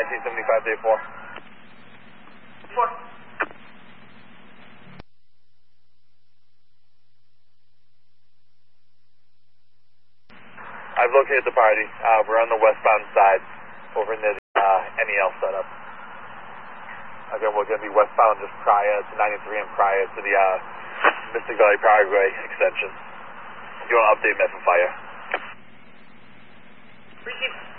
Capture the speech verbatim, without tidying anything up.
nineteen seventy-five, day four. Four. I've located the party. Uh, we're on the westbound side, over near the uh, N E L setup. Again, we're going to be westbound just prior to ninety-three and prior to the uh, Mystic Valley Paraguay extension. If you want to update me from fire. Receive.